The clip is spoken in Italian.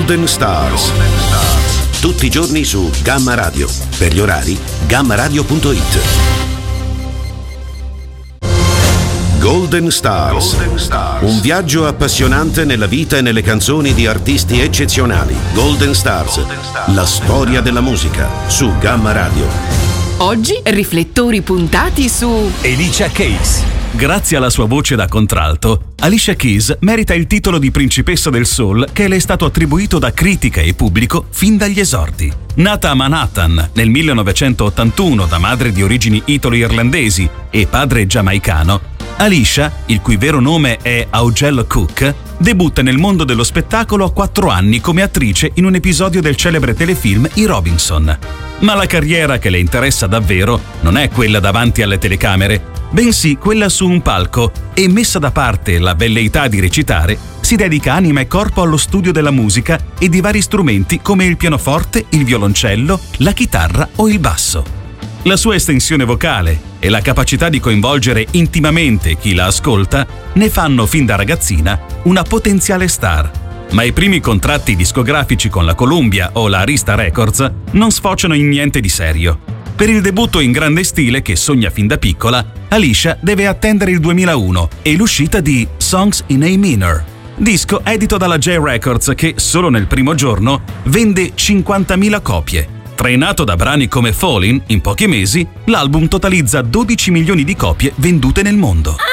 Golden Stars. Tutti i giorni su Gamma Radio. Per gli orari, gammaradio.it. Golden Stars. Un viaggio appassionante nella vita e nelle canzoni di artisti eccezionali. Golden Stars. La storia della musica su Gamma Radio. Oggi riflettori puntati su Alicia Keys. Grazie alla sua voce da contralto, Alicia Keys merita il titolo di principessa del soul che le è stato attribuito da critica e pubblico fin dagli esordi. Nata a Manhattan nel 1981 da madre di origini italo-irlandesi e padre giamaicano, Alicia, il cui vero nome è Augel Cook, debutta nel mondo dello spettacolo a 4 anni come attrice in un episodio del celebre telefilm I Robinson. Ma la carriera che le interessa davvero non è quella davanti alle telecamere, bensì quella su un palco, e messa da parte la velleità di recitare, si dedica anima e corpo allo studio della musica e di vari strumenti come il pianoforte, il violoncello, la chitarra o il basso. La sua estensione vocale e la capacità di coinvolgere intimamente chi la ascolta ne fanno fin da ragazzina una potenziale star. Ma i primi contratti discografici con la Columbia o la Arista Records non sfociano in niente di serio. Per il debutto in grande stile che sogna fin da piccola, Alicia deve attendere il 2001 e l'uscita di Songs in A Minor, disco edito dalla J Records che solo nel primo giorno vende 50.000 copie. Trainato da brani come Fallin', in pochi mesi, l'album totalizza 12 milioni di copie vendute nel mondo.